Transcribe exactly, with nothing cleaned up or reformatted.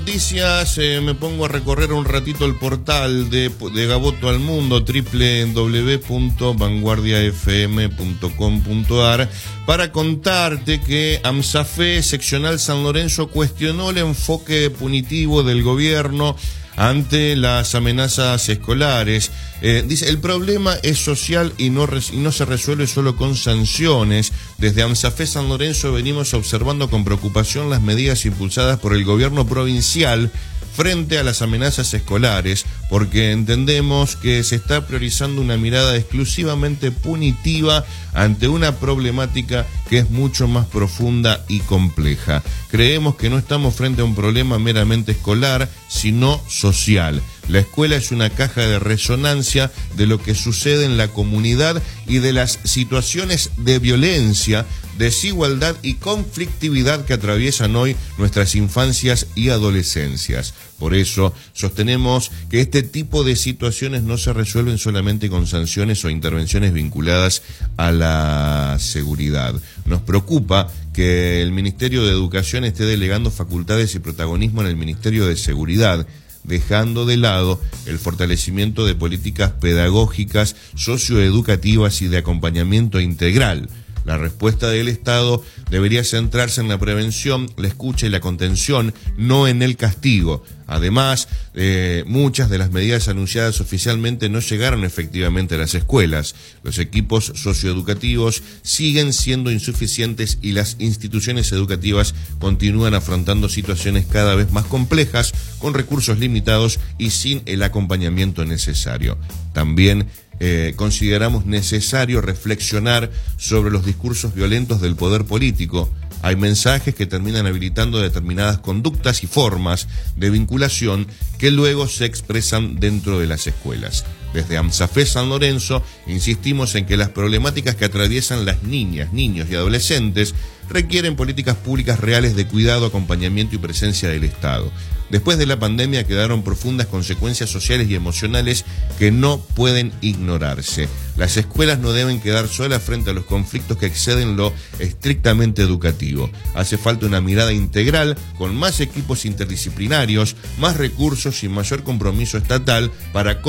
Noticias, eh, me pongo a recorrer un ratito el portal de, de Gaboto al Mundo, doble u doble u doble u punto vanguardia f m punto com punto a r, para contarte que AMSAFE Seccional San Lorenzo cuestionó el enfoque punitivo del gobierno ante las amenazas escolares. Eh, dice, el problema es social y no, res, y no se resuelve solo con sanciones. Desde AMSAFE San Lorenzo venimos observando con preocupación las medidas impulsadas por el gobierno provincial frente a las amenazas escolares, porque entendemos que se está priorizando una mirada exclusivamente punitiva ante una problemática que es mucho más profunda y compleja. Creemos que no estamos frente a un problema meramente escolar, sino social. La escuela es una caja de resonancia de lo que sucede en la comunidad y de las situaciones de violencia, desigualdad y conflictividad que atraviesan hoy nuestras infancias y adolescencias. Por eso sostenemos que este tipo de situaciones no se resuelven solamente con sanciones o intervenciones vinculadas a la seguridad. Nos preocupa que el Ministerio de Educación esté delegando facultades y protagonismo en el Ministerio de Seguridad, dejando de lado el fortalecimiento de políticas pedagógicas, socioeducativas y de acompañamiento integral. La respuesta del Estado debería centrarse en la prevención, la escucha y la contención, no en el castigo. Además, eh, muchas de las medidas anunciadas oficialmente no llegaron efectivamente a las escuelas. Los equipos socioeducativos siguen siendo insuficientes y las instituciones educativas continúan afrontando situaciones cada vez más complejas, con recursos limitados y sin el acompañamiento necesario. También Eh, consideramos necesario reflexionar sobre los discursos violentos del poder político. Hay mensajes que terminan habilitando determinadas conductas y formas de vinculación que luego se expresan dentro de las escuelas. Desde AMSAFE San Lorenzo insistimos en que las problemáticas que atraviesan las niñas, niños y adolescentes requieren políticas públicas reales de cuidado, acompañamiento y presencia del Estado. Después de la pandemia quedaron profundas consecuencias sociales y emocionales que no pueden ignorarse. Las escuelas no deben quedar solas frente a los conflictos que exceden lo estrictamente educativo. Hace falta una mirada integral, con más equipos interdisciplinarios, más recursos y mayor compromiso estatal para